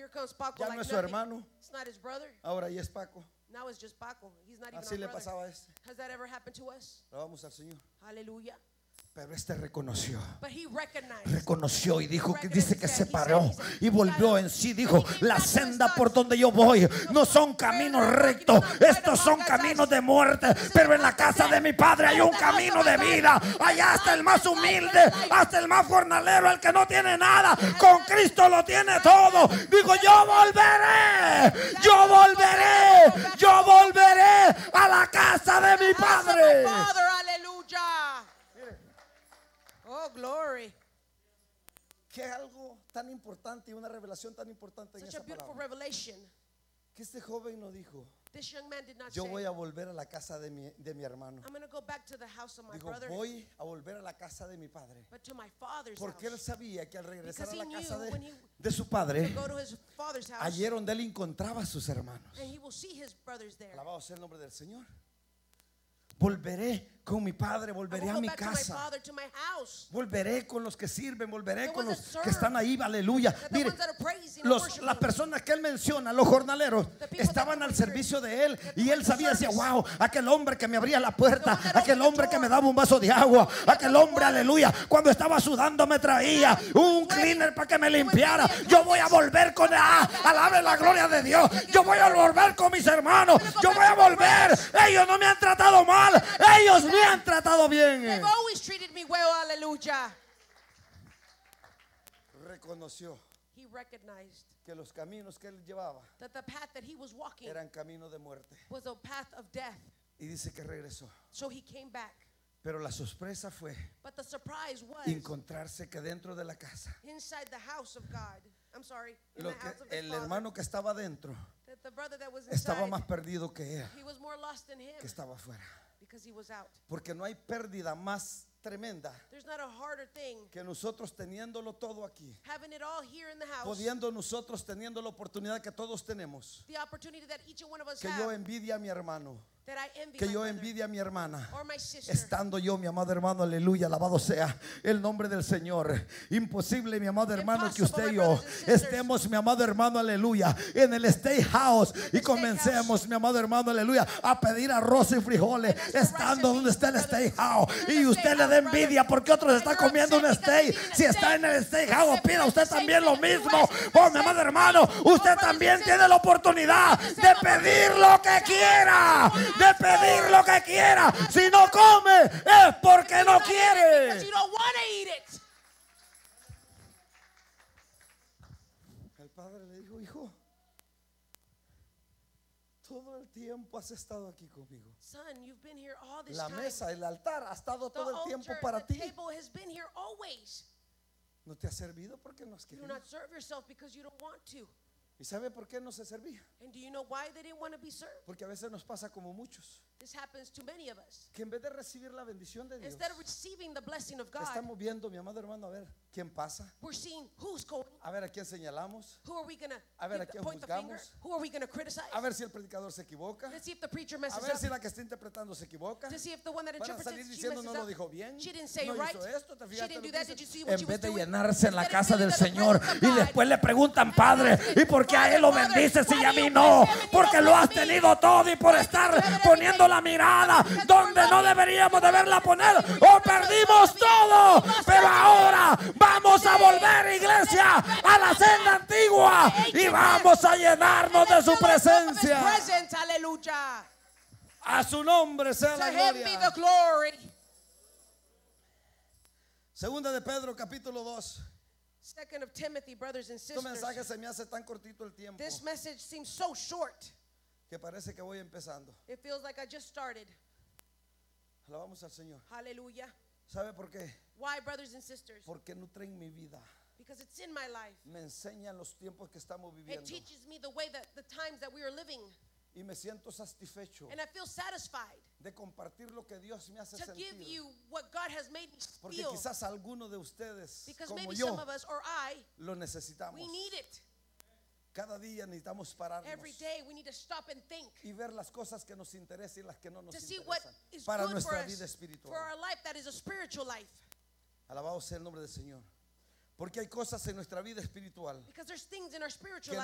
here comes Paco Ya like no es su nothing. hermano, It's not his brother. ahora ya es Paco. Now it's just Paco. He's not even Así our le brother. pasaba a este. Has that ever happened to us? Alabamos al Señor. Hallelujah. Pero este reconoció. But he recognized. Reconoció y dijo que dice que se paró y volvió en sí. Dijo: la senda por donde yo voy no son caminos rectos, estos son caminos de muerte, pero en la casa de mi padre hay un camino de vida. Allá hasta el más humilde, hasta el más jornalero, el que no tiene nada, con Cristo lo tiene todo. Digo: yo volveré, yo volveré, yo volveré a la casa de mi padre. Father, hallelujah. Oh, glory. Que algo tan importante y una revelación tan importante en Such esa a beautiful palabra, revelation. que este joven no dijo: This young man did not yo say, voy a volver a la casa de mi hermano. I'm going to go back to the house of my Dijo: brother, voy a volver a la casa de mi padre. but to my father's Porque él house. sabía que al regresar Because a la he knew casa when he de su To padre, go to his father's house, allí donde él encontraba a sus hermanos. and he will see his brothers there. Alabado sea el nombre del Señor. Volveré con mi padre, I volveré will a go mi back to my casa. father, to my house. Volveré con los que sirven, volveré The con ones los that que serve. están ahí, aleluya. That the Mire, ones that are praising and worshiping. las personas que él menciona, los jornaleros, The people estaban that al were servicio de él, that y were él in sabía, decía: service. wow, aquel hombre que me abría la puerta, The one that aquel opened the hombre que door. me daba un vaso de agua, aquel hombre, aleluya, cuando estaba sudando me traía un cleaner para que me limpiara. Yo voy a volver con él, alabe la gloria de Dios. Yo voy a volver con mis hermanos, yo voy a volver. Ellos no me han tratado mal, ellos me han tratado bien. They've always treated me well, hallelujah. Reconoció He recognized que los caminos que él llevaba that the path that he was walking eran caminos de muerte, was a path of death. y dice que regresó. So he came back. Pero la sorpresa fue But the surprise was encontrarse que dentro de la casa, inside the house of God. I'm sorry, in lo the que house of his el father, hermano que estaba dentro that the brother that was estaba inside, más perdido que él, he was more lost than him que estaba afuera. because he was out. Porque no hay pérdida más tremenda There's not a harder thing que nosotros teniéndolo todo aquí, having it all here in the house, pudiendo nosotros teniendo la oportunidad que todos tenemos, the opportunity that each and one of us que yo have, envidia a mi hermano, that I envy que my yo brother envidia a mi hermana, or my sister. estando yo, mi amado hermano, aleluya, alabado sea el nombre del Señor. Imposible, mi amado hermano, que usted y yo estemos, mi amado hermano, aleluya, en el State House y comencemos, mi amado hermano, aleluya, a pedir arroz y frijoles, estando donde está el State House, y usted le da envidia porque otros están comiendo un steak. Si está en el State House, pida usted también lo mismo. Oh, mi amado hermano, usted también tiene la oportunidad de pedir lo que quiera, de pedir lo que quiera. Si no come es porque no Because quiere. you don't want to eat it. El padre le dijo: hijo, todo el tiempo has estado aquí conmigo. Son, you've been here all this La time. mesa, el altar ha estado The todo el tiempo altar, para the ti. table has been here always. No te ha servido porque no has You do querido. not serve yourself because you don't want to. ¿Y sabe por qué no se servía? And do you know why they didn't want to be served? Porque a veces nos pasa como muchos, This happens to many of us. que en vez de recibir la bendición de Dios, Instead of receiving the blessing of God, estamos viendo, mi amado hermano, a ver quién pasa, we're seeing who's going. a ver a quién señalamos, Who are we going A ver, ¿a to quién point the finger? juzgamos? Who are we going to criticize? a ver si el predicador se equivoca, Let's see if the preacher a messes ver si up. la que está interpretando se equivoca. To see if the one that Van a interprets salir it, she diciendo: messes no lo up. dijo bien, She didn't say no it right. hizo esto, ¿te She fijaste didn't lo do que that. hizo? Did you see what En she vez was de doing? llenarse en la Instead of casa del filling the Señor presence of y God. después le preguntan: Padre, ¿y por qué a él lo Father, bendices why y a do you mí no? bless him and you Porque don't lo has bless me? tenido todo y por estar poniendo la mirada donde no deberíamos de verla poner, o perdimos todo. Pero ahora vamos a volver, iglesia, a la senda antigua y vamos a llenarnos de su presencia. Hallelujah. A su nombre sea To la him be gloria. the glory. Segunda de Pedro, capítulo 2. 2 of Timothy, brothers and Este sisters. mensaje se me hace tan cortito el tiempo This message seems so short. que parece que voy empezando. It feels like I just started. Alabamos al Señor. Hallelujah. ¿Sabe por qué? Why, brothers and sisters? Porque nutren mi vida. Because it's in my life. Me enseñan los tiempos que estamos It viviendo teaches me the way that the times that we are living. y me siento satisfecho And I feel satisfied de compartir lo que Dios me hace to give sentir. you what God has made me Porque feel. quizás alguno de ustedes, Because como maybe yo, some of us or I, lo necesitamos. we need it. Cada día necesitamos pararnos Every day we need to stop and think y ver las cosas que nos interesan y las que no nos to see what interesan is para good for nuestra us, vida espiritual. for our life that is a spiritual life. Alabado sea el nombre del Señor. Porque hay cosas en nuestra vida espiritual Because there's things in our spiritual que